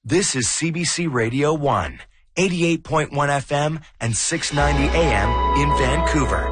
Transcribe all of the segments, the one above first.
This is CBC Radio 1, 88.1 FM and 690 AM in Vancouver.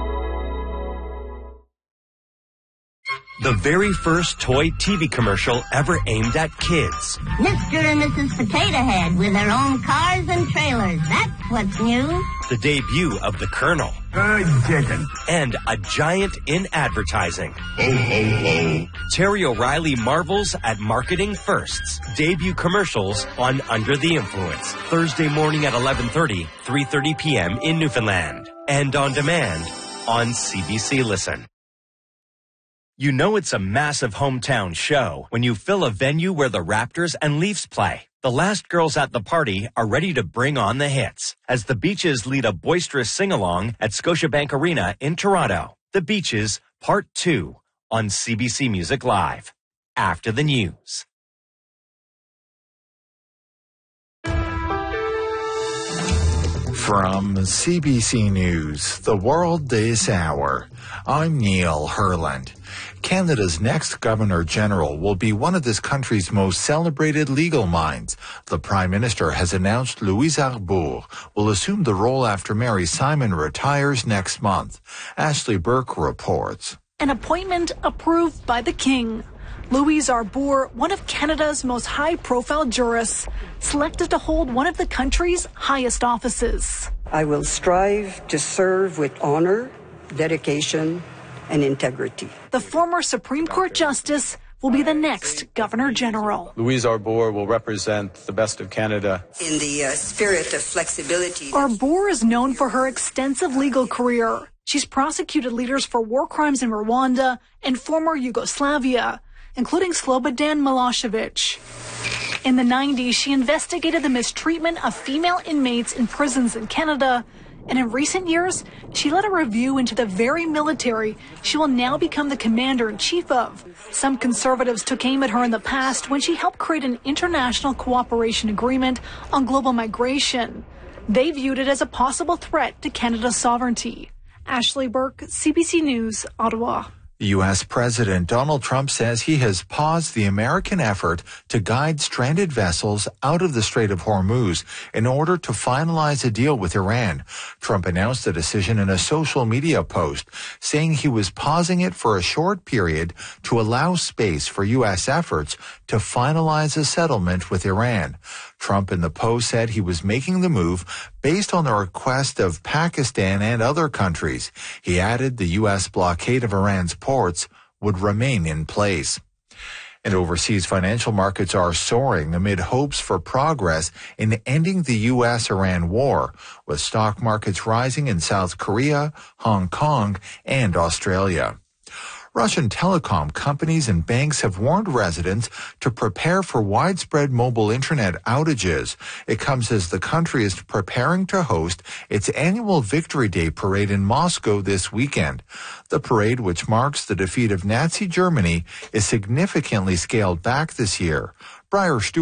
The very first toy TV commercial ever aimed at kids. Mr. and Mrs. Potato Head with their own cars and trailers. That's what's new. The debut of the Colonel. Good chicken. And a giant in advertising. Ho, ho, ho. Terry O'Reilly marvels at marketing firsts. Debut commercials on Under the Influence. Thursday morning at 11:30, 3:30 p.m. in Newfoundland. And on demand on CBC Listen. You know it's a massive hometown show when you fill a venue where the Raptors and Leafs play. The last girls at the party are ready to bring on the hits as the Beaches lead a boisterous sing-along at Scotiabank Arena in Toronto. The Beaches, Part 2 on CBC Music Live. After the news. From CBC News, the World this hour, I'm Neil Herland. Canada's next Governor-General will be one of this country's most celebrated legal minds. The Prime Minister has announced Louise Arbour will assume the role after Mary Simon retires next month. Ashley Burke reports. An appointment approved by the King. Louise Arbour, one of Canada's most high-profile jurists, selected to hold one of the country's highest offices. I will strive to serve with honor, dedication, and integrity. The former Supreme Court Justice will be the next Governor-General. Louise Arbour will represent the best of Canada. In the spirit of flexibility. Arbour is known for her extensive legal career. She's prosecuted leaders for war crimes in Rwanda and former Yugoslavia, including Slobodan Milosevic. In the 90s, she investigated the mistreatment of female inmates in prisons in Canada, and in recent years, she led a review into the very military she will now become the commander-in-chief of. Some conservatives took aim at her in the past when she helped create an international cooperation agreement on global migration. They viewed it as a possible threat to Canada's sovereignty. Ashley Burke, CBC News, Ottawa. U.S. President Donald Trump says he has paused the American effort to guide stranded vessels out of the Strait of Hormuz in order to finalize a deal with Iran. Trump announced the decision in a social media post, saying he was pausing it for a short period to allow space for U.S. efforts to finalize a settlement with Iran. Trump in the post said he was making the move based on the request of Pakistan and other countries. He added the U.S. blockade of Iran's ports would remain in place. And overseas financial markets are soaring amid hopes for progress in ending the U.S.-Iran war, with stock markets rising in South Korea, Hong Kong, and Australia. Russian telecom companies and banks have warned residents to prepare for widespread mobile internet outages. It comes as the country is preparing to host its annual Victory Day parade in Moscow this weekend. The parade, which marks the defeat of Nazi Germany, is significantly scaled back this year. Briar Stewart